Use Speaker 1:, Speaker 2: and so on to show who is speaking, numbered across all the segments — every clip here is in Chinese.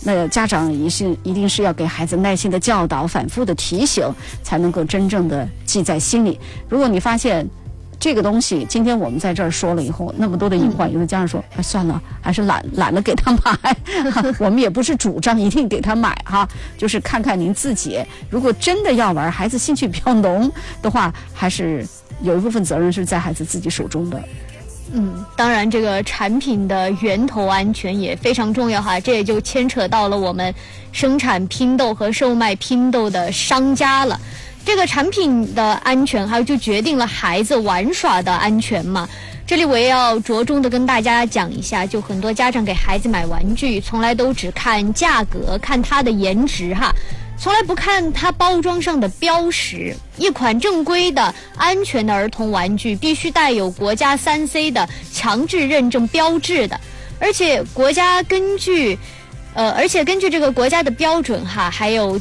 Speaker 1: 那家长一定是要给孩子耐心的教导，反复的提醒，才能够真正的记在心里。如果你发现这个东西今天我们在这儿说了以后那么多的隐患，有的家长说算了，还是懒得给他买我们也不是主张一定给他买哈，就是看看您自己，如果真的要玩，孩子兴趣比较浓的话，还是有一部分责任是在孩子自己手中的。
Speaker 2: 当然这个产品的源头安全也非常重要哈，这也就牵扯到了我们生产拼豆和售卖拼豆的商家了。这个产品的安全还有就决定了孩子玩耍的安全嘛。这里我也要着重的跟大家讲一下，就很多家长给孩子买玩具从来都只看价格，看它的颜值哈，从来不看它包装上的标识。一款正规的安全的儿童玩具必须带有国家3C 的强制认证标志的，而且根据这个国家的标准哈，还有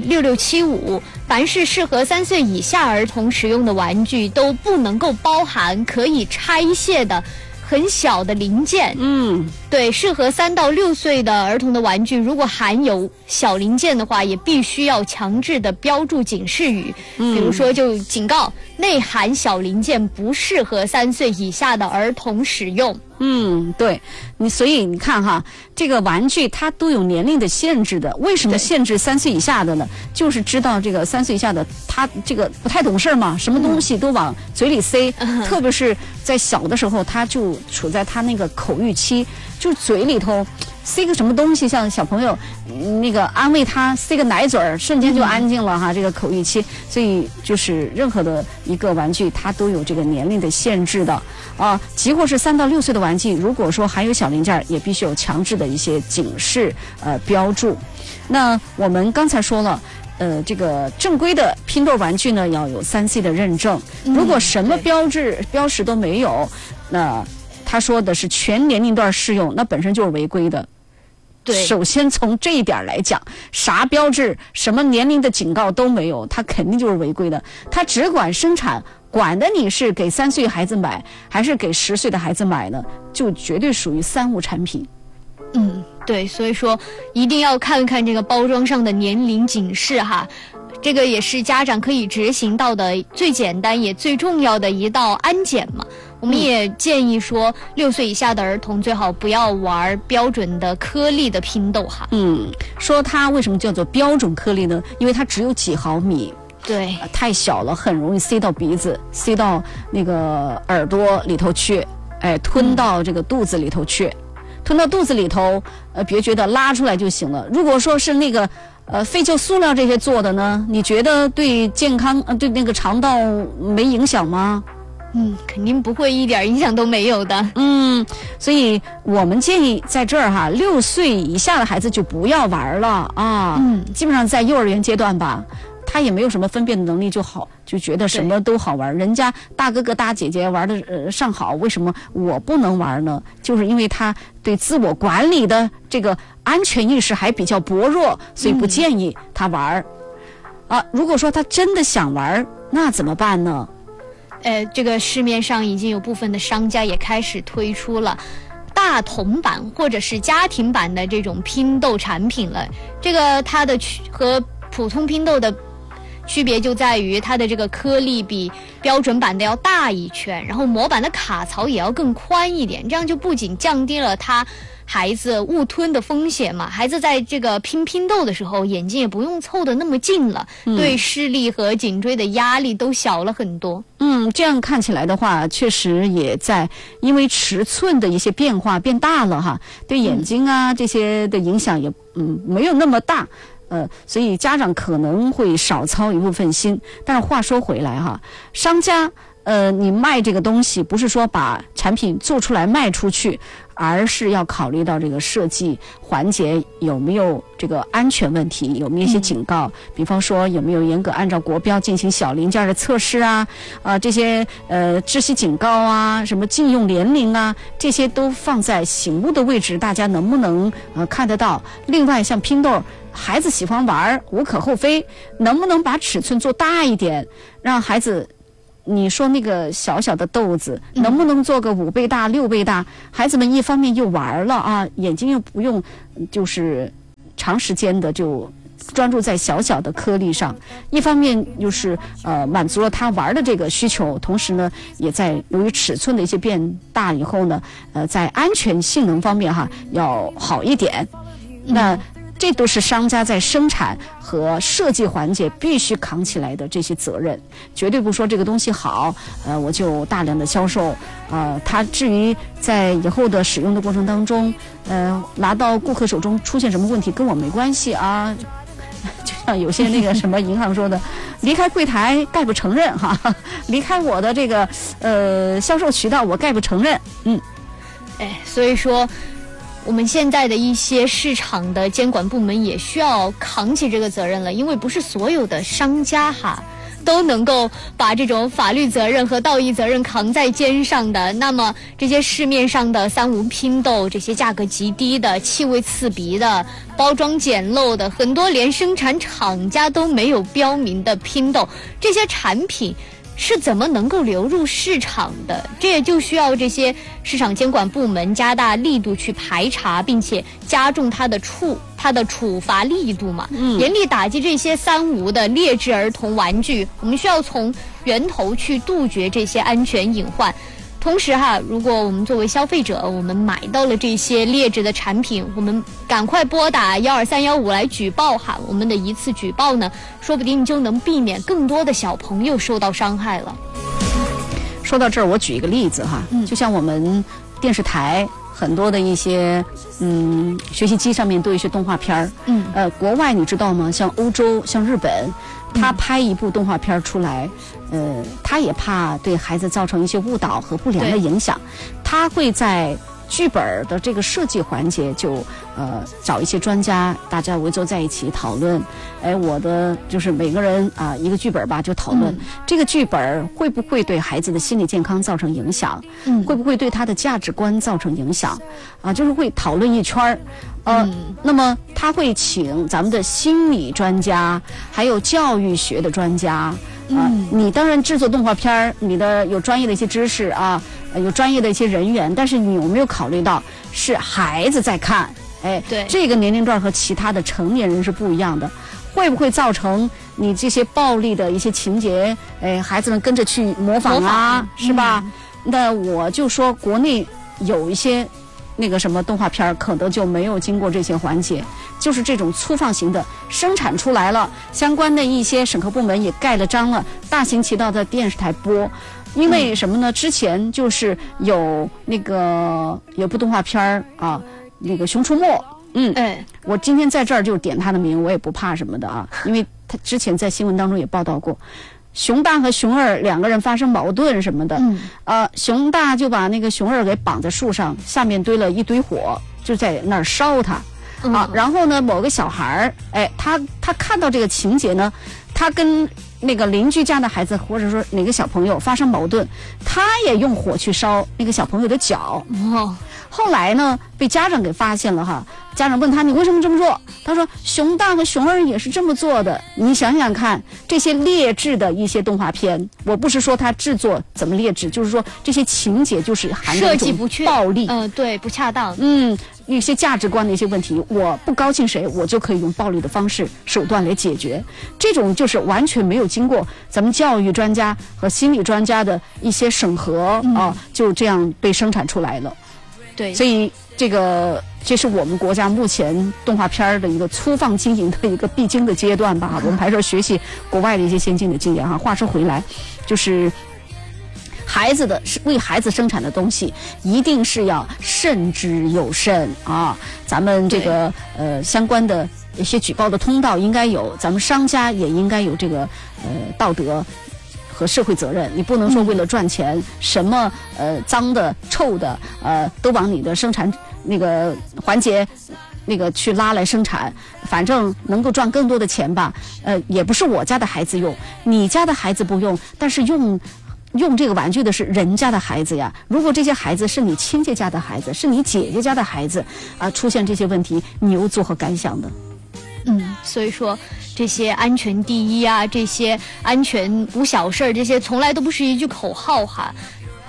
Speaker 2: GB6675， 凡是适合3岁以下儿童使用的玩具都不能够包含可以拆卸的很小的零件。对，适合3到6岁的儿童的玩具，如果含有小零件的话，也必须要强制的标注警示语，比如说就警告内含小零件，不适合3岁以下的儿童使用。
Speaker 1: 对，所以你看哈，这个玩具它都有年龄的限制的。为什么限制3岁以下的呢？就是知道这个3岁以下的他这个不太懂事嘛，什么东西都往嘴里塞，特别是在小的时候，他就处在他那个口欲期，就嘴里头塞个什么东西，像小朋友那个安慰他塞个奶嘴儿，瞬间就安静了哈，这个口欲期。所以就是任何的一个玩具它都有这个年龄的限制的啊，即或是3到6岁的玩具，如果说含有小零件，也必须有强制的一些警示标注。那我们刚才说了这个正规的拼豆玩具呢要有3C 的认证，如果什么标识都没有，那他说的是全年龄段适用，那本身就是违规的。
Speaker 2: 对，
Speaker 1: 首先从这一点来讲，啥标志什么年龄的警告都没有，它肯定就是违规的。它只管生产，管的你是给3岁孩子买还是给10岁的孩子买呢，就绝对属于3无产品。
Speaker 2: 对，所以说一定要看看这个包装上的年龄警示哈，这个也是家长可以执行到的最简单也最重要的一道安检嘛。我们也建议说6岁以下的儿童最好不要玩标准的颗粒的拼豆哈。
Speaker 1: 说它为什么叫做标准颗粒呢？因为它只有几毫米，
Speaker 2: 对，
Speaker 1: 太小了，很容易塞到鼻子，塞到那个耳朵里头去，吞到这个肚子里头去，吞到肚子里头，别觉得拉出来就行了。如果说是那个废旧塑料这些做的呢，你觉得对健康对那个肠道没影响吗？
Speaker 2: 肯定不会，一点影响都没有的。
Speaker 1: 所以我们建议在这儿哈，6岁以下的孩子就不要玩了啊。基本上在幼儿园阶段吧，他也没有什么分辨的能力，就觉得什么都好玩。人家大哥哥大姐姐玩的上好，为什么我不能玩呢？就是因为他对自我管理的这个安全意识还比较薄弱，所以不建议他玩如果说他真的想玩，那怎么办呢？
Speaker 2: 这个市面上已经有部分的商家也开始推出了大童版或者是家庭版的这种拼豆产品了。这个它的和普通拼豆的区别就在于它的这个颗粒比标准版的要大一圈，然后模板的卡槽也要更宽一点，这样就不仅降低了孩子误吞的风险嘛，孩子在这个拼豆的时候眼睛也不用凑得那么近了，对视力和颈椎的压力都小了很多。
Speaker 1: 这样看起来的话，确实也在因为尺寸的一些变化变大了哈，对眼睛这些的影响也没有那么大。所以家长可能会少操一部分心。但是话说回来哈，商家你卖这个东西不是说把产品做出来卖出去，而是要考虑到这个设计环节有没有这个安全问题，有没有一些警告，比方说有没有严格按照国标进行小零件的测试这些窒息警告什么禁用年龄这些都放在醒目的位置，大家能不能看得到？另外像拼豆，孩子喜欢玩无可厚非，能不能把尺寸做大一点，让孩子你说那个小小的豆子能不能做个5倍大6倍大，孩子们一方面又玩了眼睛又不用就是长时间的就专注在小小的颗粒上，一方面就是满足了他玩的这个需求，同时呢也在由于尺寸的一些变大以后呢，在安全性能方面要好一点。那这都是商家在生产和设计环节必须扛起来的这些责任，绝对不说这个东西好，我就大量的销售，它至于在以后的使用的过程当中，拿到顾客手中出现什么问题跟我没关系啊。就像有些那个什么银行说的，离开柜台概不承认离开我的这个销售渠道我概不承认。
Speaker 2: 所以说我们现在的一些市场的监管部门也需要扛起这个责任了，因为不是所有的商家都能够把这种法律责任和道义责任扛在肩上的。那么这些市面上的三无拼豆，这些价格极低的、气味刺鼻的、包装简陋的，很多连生产厂家都没有标明的拼豆，这些产品是怎么能够流入市场的？这也就需要这些市场监管部门加大力度去排查，并且加重它的处罚力度嘛，严厉打击这些三无的劣质儿童玩具。我们需要从源头去杜绝这些安全隐患。同时如果我们作为消费者，我们买到了这些劣质的产品，我们赶快拨打12315来举报我们的一次举报呢，说不定就能避免更多的小朋友受到伤害了。
Speaker 1: 说到这儿，我举一个例子就像我们电视台很多的一些学习机上面都有一些动画片国外你知道吗？像欧洲、像日本，他拍一部动画片出来，他也怕对孩子造成一些误导和不良的影响，他会在剧本的这个设计环节就找一些专家，大家围坐在一起讨论。我的就是每个人一个剧本吧，就讨论这个剧本会不会对孩子的心理健康造成影响，会不会对他的价值观造成影响就是会讨论一圈那么他会请咱们的心理专家，还有教育学的专家你当然制作动画片你的有专业的一些知识有专业的一些人员，但是你有没有考虑到是孩子在看？
Speaker 2: 对，
Speaker 1: 这个年龄段和其他的成年人是不一样的，会不会造成你这些暴力的一些情节？孩子们跟着去模仿是吧？那我就说国内有一些那个什么动画片可能就没有经过这些环节，就是这种粗放型的生产出来了，相关的一些审核部门也盖了章了，大行其道的电视台播。因为什么呢？之前就是有部动画片那个《熊出没》。我今天在这儿就点他的名，我也不怕什么的因为他之前在新闻当中也报道过，熊大和熊二两个人发生矛盾什么的，熊大就把那个熊二给绑在树上，下面堆了一堆火，就在那儿烧他然后呢，某个小孩他看到这个情节呢，他跟那个邻居家的孩子或者说哪个小朋友发生矛盾，他也用火去烧那个小朋友的脚后来呢被家长给发现了家长问他你为什么这么做，他说熊大和熊二也是这么做的。你想想看，这些劣质的一些动画片，我不是说它制作怎么劣质，就是说这些情节就是含着一种暴力
Speaker 2: 对，不恰当
Speaker 1: 一些价值观的一些问题，我不高兴谁，我就可以用暴力的方式手段来解决，这种就是完全没有经过咱们教育专家和心理专家的一些审核就这样被生产出来了。
Speaker 2: 对，
Speaker 1: 所以这是我们国家目前动画片的一个粗放经营的一个必经的阶段吧我们还是要学习国外的一些先进的经验话说回来，就是孩子的是为孩子生产的东西，一定是要慎之又慎咱们这个相关的一些举报的通道应该有，咱们商家也应该有这个道德和社会责任。你不能说为了赚钱，什么脏的臭的都往你的生产那个环节那个去拉来生产，反正能够赚更多的钱吧。也不是我家的孩子用，你家的孩子不用，但是用这个玩具的是人家的孩子呀。如果这些孩子是你亲戚家的孩子，是你姐姐家的孩子出现这些问题，你又作何感想呢？
Speaker 2: 所以说这些安全第一这些安全无小事，这些从来都不是一句口号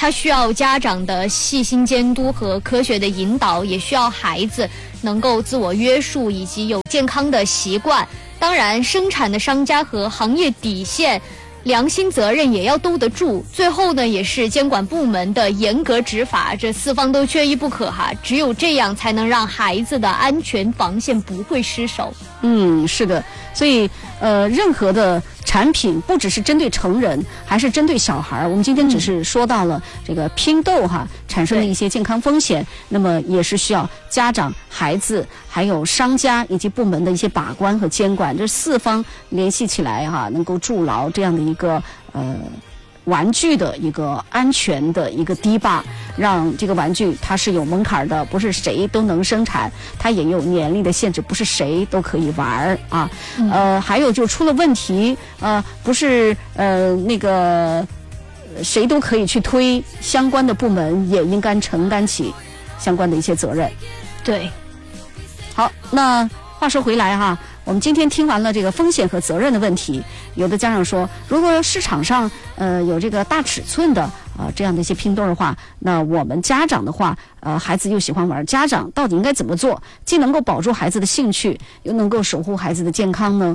Speaker 2: 它需要家长的细心监督和科学的引导，也需要孩子能够自我约束以及有健康的习惯。当然，生产的商家和行业底线、良心责任也要兜得住。最后呢，也是监管部门的严格执法，这四方都缺一不可哈。只有这样才能让孩子的安全防线不会失守。
Speaker 1: 是的，所以任何的产品不只是针对成人，还是针对小孩。我们今天只是说到了这个拼豆产生的一些健康风险，那么也是需要家长、孩子还有商家以及部门的一些把关和监管，这四方联系起来能够筑牢这样的一个玩具的一个安全的一个堤坝，让这个玩具它是有门槛的，不是谁都能生产，它也有年龄的限制，不是谁都可以玩啊。还有就出了问题，不是那个谁都可以去推，相关的部门也应该承担起相关的一些责任。
Speaker 2: 对，
Speaker 1: 好，那话说回来我们今天听完了这个风险和责任的问题，有的家长说，如果市场上有这个大尺寸的这样的一些拼豆的话，那我们家长的话孩子又喜欢玩，家长到底应该怎么做，既能够保住孩子的兴趣，又能够守护孩子的健康呢？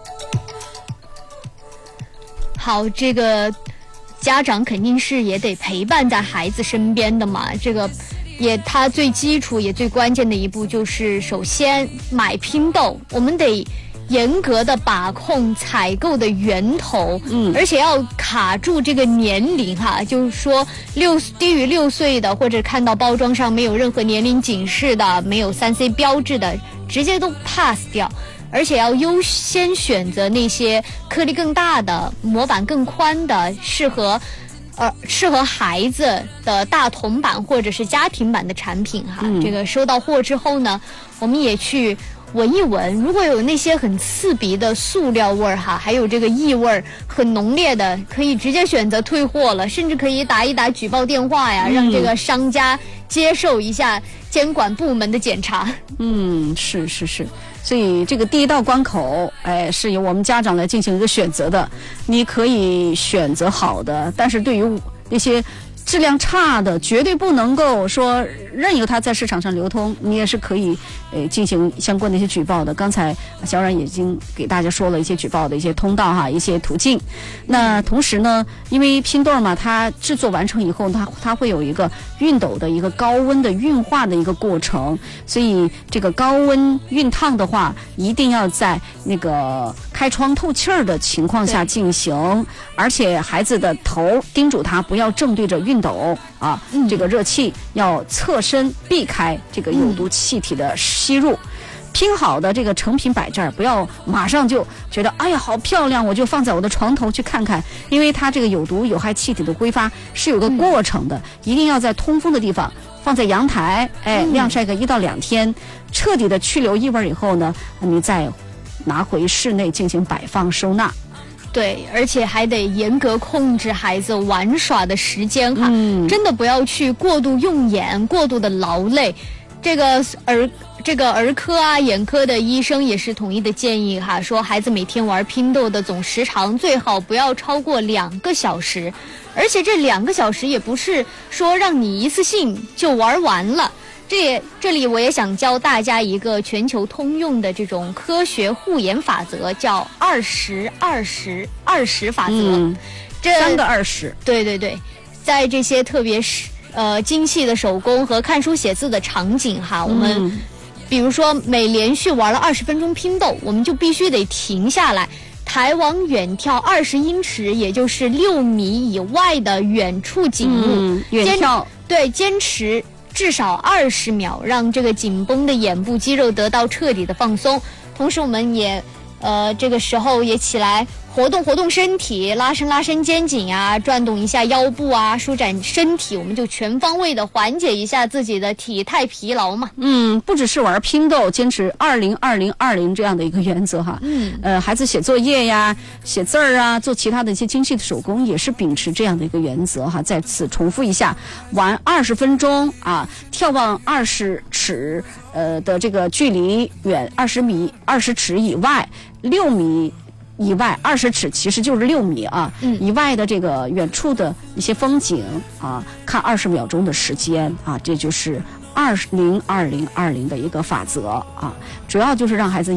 Speaker 2: 好，这个家长肯定是也得陪伴在孩子身边的嘛，这个它最基础也最关键的一步就是首先买拼豆，我们得严格的把控采购的源头，而且要卡住这个年龄就是说低于6岁的，或者看到包装上没有任何年龄警示的，没有3C 标志的，直接都 pass 掉。而且要优先选择那些颗粒更大的、模板更宽的，适合孩子的大铜版或者是家庭版的产品这个收到货之后呢，我们也去闻一闻，如果有那些很刺鼻的塑料味还有这个异味很浓烈的，可以直接选择退货了，甚至可以打一打举报电话让这个商家接受一下监管部门的检查。
Speaker 1: 是，所以这个第一道关口是由我们家长来进行一个选择的，你可以选择好的，但是对于那些质量差的绝对不能够说任由它在市场上流通，你也是可以进行相关的一些举报的。刚才小冉已经给大家说了一些举报的一些通道一些途径。那同时呢，因为拼豆嘛，它制作完成以后它会有一个熨斗的一个高温的熨化的一个过程，所以这个高温熨烫的话一定要在那个开窗透气儿的情况下进行，而且孩子的头叮嘱他不要正对着熨斗这个热气要侧身避开这个有毒气体的吸入。拼好的这个成品摆这儿，不要马上就觉得哎呀好漂亮，我就放在我的床头去看看，因为它这个有毒有害气体的挥发是有个过程的，一定要在通风的地方放在阳台晾晒个1到2天，彻底的去留异味以后呢，你再拿回室内进行摆放收纳。
Speaker 2: 对，而且还得严格控制孩子玩耍的时间真的不要去过度用眼，过度的劳累。这个儿科眼科的医生也是统一的建议说孩子每天玩拼豆的总时长最好不要超过2个小时，而且这2个小时也不是说让你一次性就玩完了。这里我也想教大家一个全球通用的这种科学护眼法则，叫20-20-20法则。这
Speaker 1: 3个20。
Speaker 2: 对，在这些特别精细的手工和看书写字的场景我们比如说每连续玩了20分钟拼豆，我们就必须得停下来，抬往远眺20英尺，也就是6米以外的远处景物，
Speaker 1: 远眺。
Speaker 2: 对，坚持至少20秒，让这个紧绷的眼部肌肉得到彻底的放松。同时我们也这个时候也起来活动身体，拉伸肩颈转动一下腰部舒展身体，我们就全方位的缓解一下自己的体态疲劳嘛。
Speaker 1: 不只是玩拼豆，坚持20-20-20这样的一个原则孩子写作业写字儿做其他的一些精细的手工也是秉持这样的一个原则再次重复一下，玩20分钟眺望20尺的这个距离远20尺以外，6米以外，20尺其实就是6米啊，以外的这个远处的一些风景啊，看20秒钟的时间啊，这就是20-20-20的一个法则啊，主要就是让孩子